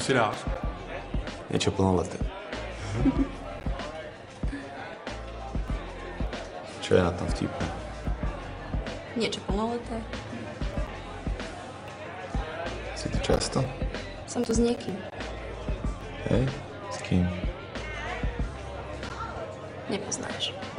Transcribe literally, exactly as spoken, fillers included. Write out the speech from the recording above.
si dáš? Niečo plnoleté. Čo je na tom vtipné? Niečo plnoleté. Si tu často? Som tu s niekým. Hej? S kým? Nepoznáš.